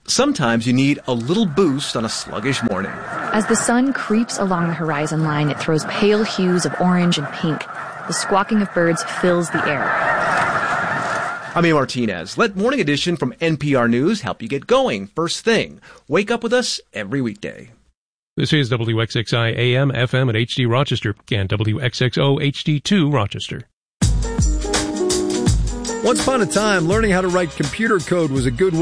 Sometimes you need a little boost on a sluggish morning. As the sun creeps along the horizon line, it throws pale hues of orange and pink. The squawking of birds fills the air. I'm Ian Martinez. Let Morning Edition from NPR News help you get going first thing. Wake up with us every weekday. This is WXXI AM, FM at HD Rochester and WXXO HD2 Rochester. Once upon a time, learning how to write computer code was a good way